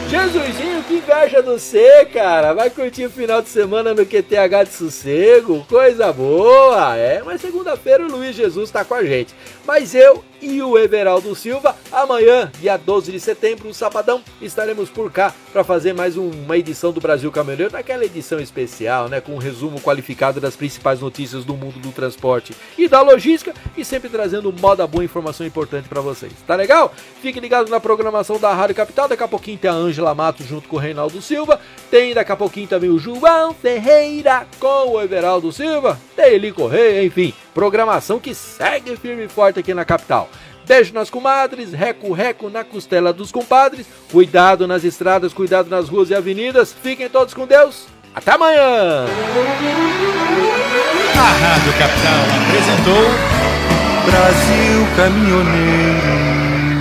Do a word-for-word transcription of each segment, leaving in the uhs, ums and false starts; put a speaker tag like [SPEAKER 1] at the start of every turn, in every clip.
[SPEAKER 1] Jesusinho, que inveja do C, cara. Vai curtir o final de semana no Q T H de Sossego. Coisa boa. É, mas segunda-feira o Luiz Jesus tá com a gente. Mas eu e o Everaldo Silva, amanhã, dia doze de setembro, no sabadão, estaremos por cá para fazer mais uma edição do Brasil Caminhoneiro, naquela edição especial, né, com um resumo qualificado das principais notícias do mundo do transporte e da logística, e sempre trazendo moda boa, informação importante para vocês. Tá legal? Fique ligado na programação da Rádio Capital. Daqui a pouquinho tem a Ângela Matos junto com o Reinaldo Silva, tem daqui a pouquinho também o João Ferreira com o Everaldo Silva, tem Eli Correia, enfim, programação que segue firme e forte aqui na capital. Beijo nas comadres, reco-reco na costela dos compadres, cuidado nas estradas, cuidado nas ruas e avenidas, fiquem todos com Deus, até amanhã!
[SPEAKER 2] A Rádio Capital apresentou
[SPEAKER 3] Brasil Caminhoneiro.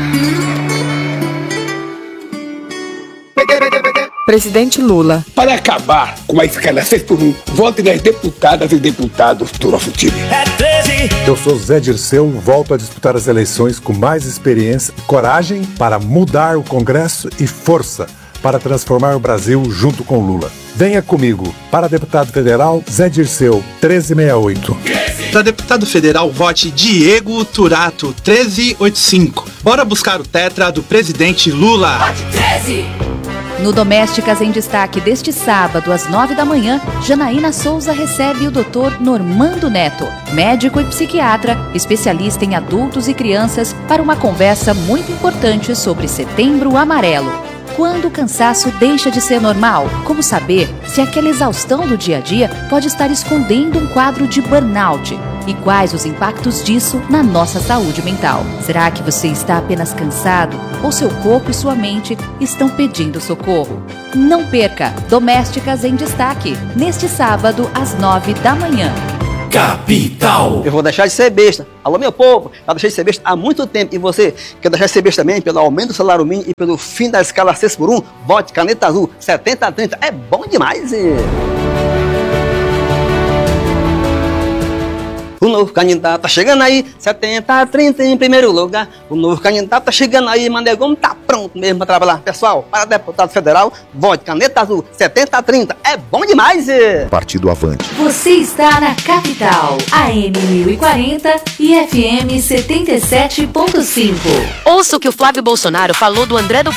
[SPEAKER 4] Presidente Lula.
[SPEAKER 5] Para acabar com a escala seis por um, vote nas deputadas e deputados do nosso time.
[SPEAKER 6] É treze.
[SPEAKER 7] Eu sou Zé Dirceu, volto a disputar as eleições com mais experiência, coragem para mudar o Congresso e força para transformar o Brasil junto com Lula. Venha comigo. Para deputado federal, Zé Dirceu, treze sessenta e oito.
[SPEAKER 8] Para deputado federal, vote Diego Turato, treze oitenta e cinco. Bora buscar o tetra do presidente Lula.
[SPEAKER 6] Vote treze.
[SPEAKER 9] No Domésticas em Destaque deste sábado, às nove da manhã, Janaína Souza recebe o doutor Normando Neto, médico e psiquiatra, especialista em adultos e crianças, para uma conversa muito importante sobre Setembro Amarelo. Quando o cansaço deixa de ser normal? Como saber se aquela exaustão do dia a dia pode estar escondendo um quadro de burnout? E quais os impactos disso na nossa saúde mental? Será que você está apenas cansado ou seu corpo e sua mente estão pedindo socorro? Não perca Domésticas em Destaque, neste sábado às nove da manhã.
[SPEAKER 10] Capital. Eu vou deixar de ser besta. Alô, meu povo, eu deixei de ser besta há muito tempo. E você quer deixar de ser besta também pelo aumento do salário mínimo e pelo fim da escala seis por um? Vote Caneta Azul setenta a trinta. É bom demais, hein? O novo candidato tá chegando aí, setenta a trinta em primeiro lugar. O novo candidato tá chegando aí, Manegão tá pronto mesmo pra trabalhar. Pessoal, para deputado federal, vote Caneta Azul setenta a trinta. É bom demais!
[SPEAKER 7] Partido Avante.
[SPEAKER 9] Você está na Capital, A M mil e quarenta e F M setenta e sete ponto cinco.
[SPEAKER 11] Ouça o que o Flávio Bolsonaro falou do André do